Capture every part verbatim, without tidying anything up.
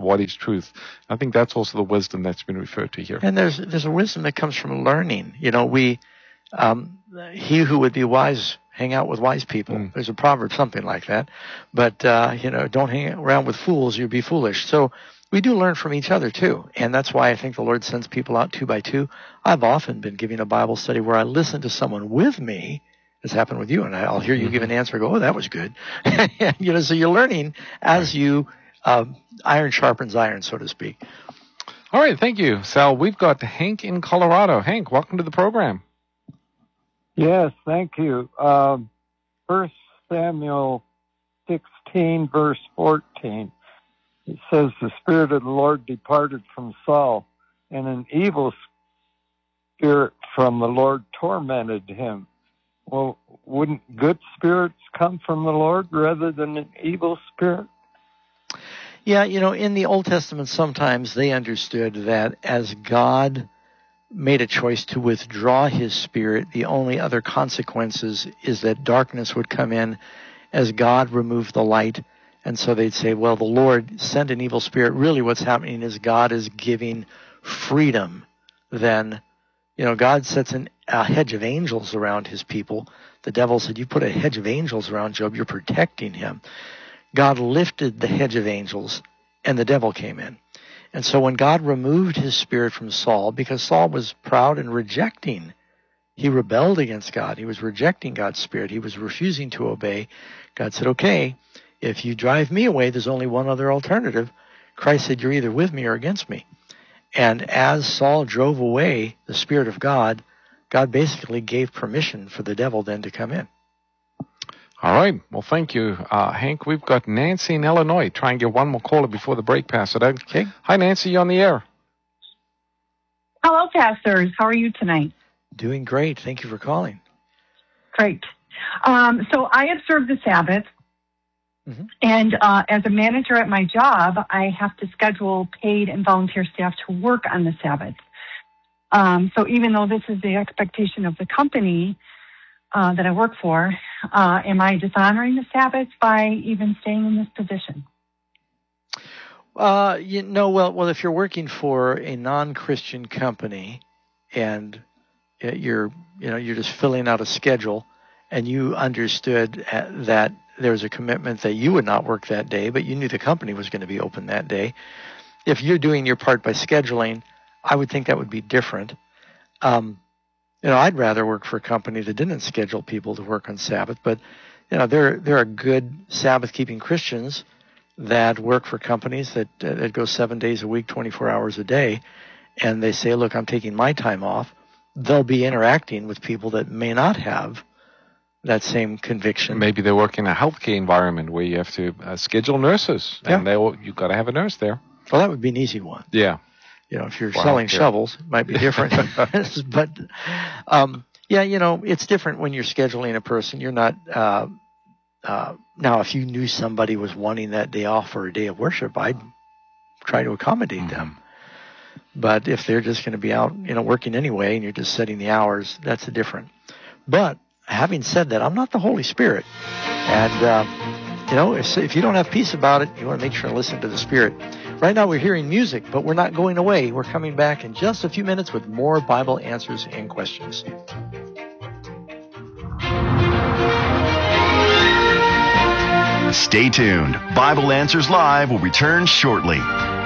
what is truth. I think that's also the wisdom that's been referred to here. And there's there's a wisdom that comes from learning. You know, we um, he who would be wise hang out with wise people. Mm. There's a proverb, something like that. But uh, you know, don't hang around with fools; you'll be foolish. So we do learn from each other too, and that's why I think the Lord sends people out two by two. I've often been giving a Bible study where I listen to someone with me. It's happened with you, and I'll hear you mm-hmm. give an answer. Go, oh, that was good. You know, so you're learning as you uh, iron sharpens iron, so to speak. All right, thank you, Sal. We've got Hank in Colorado. Hank, welcome to the program. Yes, thank you. Um, First Samuel sixteen, verse fourteen. It says, "The Spirit of the Lord departed from Saul, and an evil spirit from the Lord tormented him." Well, wouldn't good spirits come from the Lord rather than an evil spirit? Yeah, you know, in the Old Testament, sometimes they understood that as God made a choice to withdraw his spirit, the only other consequences is that darkness would come in as God removed the light. And so they'd say, well, the Lord sent an evil spirit. Really what's happening is God is giving freedom. Then, you know, God sets an, a hedge of angels around his people. The devil said, you put a hedge of angels around Job, you're protecting him. God lifted the hedge of angels, and the devil came in. And so when God removed his spirit from Saul, because Saul was proud and rejecting, he rebelled against God. He was rejecting God's spirit. He was refusing to obey. God said, okay, if you drive me away, there's only one other alternative. Christ said, you're either with me or against me. And as Saul drove away the Spirit of God, God basically gave permission for the devil then to come in. All right. Well, thank you, uh, Hank. We've got Nancy in Illinois. Try and get one more caller before the break, Pastor Doug. Okay. Hi, Nancy. You're on the air. Hello, pastors. How are you tonight? Doing great. Thank you for calling. Great. Um, so I observe the Sabbath. Mm-hmm. And uh, as a manager at my job, I have to schedule paid and volunteer staff to work on the Sabbath. Um, so even though this is the expectation of the company uh, that I work for, uh, am I dishonoring the Sabbath by even staying in this position? Uh, you know, well, well, if you're working for a non-Christian company and you're, you know, you're just filling out a schedule, and you understood that there was a commitment that you would not work that day, but you knew the company was going to be open that day. If you're doing your part by scheduling, I would think that would be different. Um, you know, I'd rather work for a company that didn't schedule people to work on Sabbath, but, you know, there there are good Sabbath-keeping Christians that work for companies that, uh, that go seven days a week, twenty-four hours a day, and they say, look, I'm taking my time off. They'll be interacting with people that may not have that same conviction. Maybe they work in a healthcare environment where you have to uh, schedule nurses, yeah. and they will, you've got to have a nurse there. Well, that would be an easy one. Yeah. You know, if you're wow, selling yeah. shovels, it might be different. But, um, yeah, you know, it's different when you're scheduling a person. You're not, uh, uh, now, if you knew somebody was wanting that day off for a day of worship, I'd try to accommodate mm-hmm. them. But if they're just going to be out, you know, working anyway, and you're just setting the hours, that's a different. But having said that, I'm not the Holy Spirit. And, uh, you know, if, if you don't have peace about it, you want to make sure to listen to the Spirit. Right now we're hearing music, but we're not going away. We're coming back in just a few minutes with more Bible answers and questions. Stay tuned. Bible Answers Live will return shortly.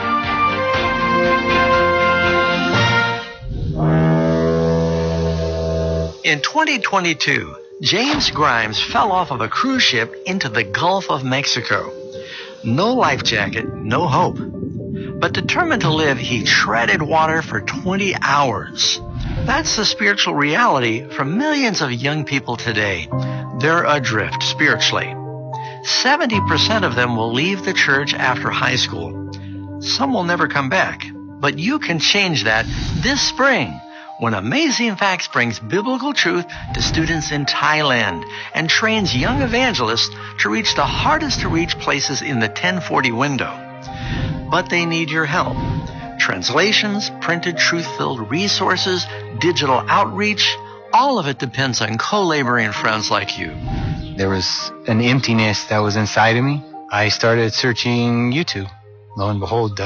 In twenty twenty-two, James Grimes fell off of a cruise ship into the Gulf of Mexico. No life jacket, no hope. But determined to live, he treaded water for twenty hours. That's the spiritual reality for millions of young people today. They're adrift spiritually. seventy percent of them will leave the church after high school. Some will never come back. But you can change that this spring when Amazing Facts brings biblical truth to students in Thailand and trains young evangelists to reach the hardest to reach places in the ten forty window. But they need your help. Translations, printed truth-filled resources, digital outreach, all of it depends on co-laboring friends like you. There was an emptiness that was inside of me. I started searching YouTube. Lo and behold,